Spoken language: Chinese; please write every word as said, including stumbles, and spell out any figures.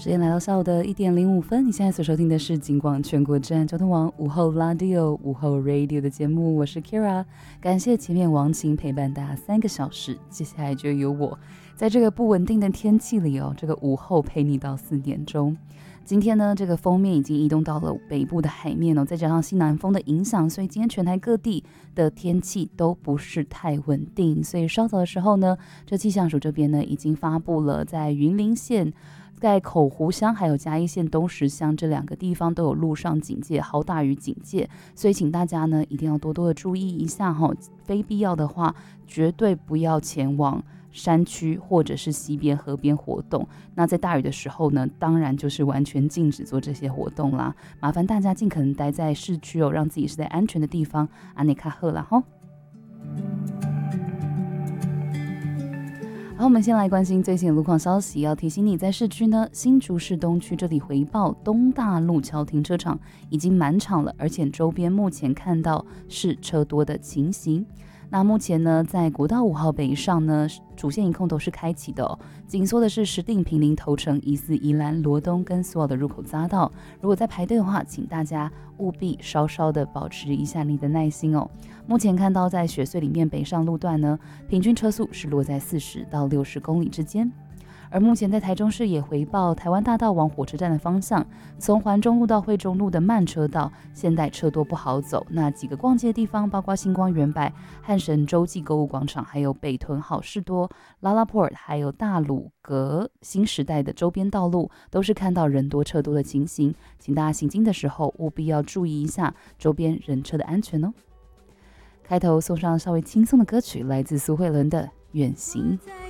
时间来到下午的一点零五分，你现在所收听的是警广全国治安交通网午后 Radio 午后 Radio 的节目，我是 Kira， 感谢前面王晴陪伴大家三个小时，接下来就由我在这个不稳定的天气里哦，这个午后陪你到四点钟。今天呢，这个锋面已经移动到了北部的海面哦，再加上西南风的影响，所以今天全台各地的天气都不是太稳定。所以稍早的时候呢，这气象署这边呢已经发布了在云林县、在口湖乡还有嘉义县东石乡这两个地方都有陆上警戒、豪大雨警戒，所以请大家呢一定要多多的注意一下哈、哦，非必要的话绝对不要前往山区或者是溪边河边活动。那在大雨的时候呢，当然就是完全禁止做这些活动啦，麻烦大家尽可能待在市区哦，让自己是在安全的地方。安内卡赫啦吼。好，我们先来关心最新的路况消息。要提醒你，在市区呢，新竹市东区这里回报东大路桥停车场已经满场了，而且周边目前看到是车多的情形。那目前呢，在国道五号北上呢，主线一控都是开启的哦。紧缩的是石碇、坪林、头城、宜四、宜兰、罗东跟所有的入口匝道。如果在排队的话，请大家务必稍稍的保持一下你的耐心哦。目前看到在雪隧里面北上路段呢，平均车速是落在四十到六十公里之间。而目前在台中市也回报台湾大道往火车站的方向，从环中路到惠中路的慢车道，现在车多不好走。那几个逛街的地方，包括星光原百、汉神洲际购物广场，还有北屯好事多、拉拉 port， 还有大鲁阁新时代的周边道路，都是看到人多车多的情形，请大家行经的时候务必要注意一下周边人车的安全哦。开头送上稍微轻松的歌曲，来自苏慧伦的《远行》。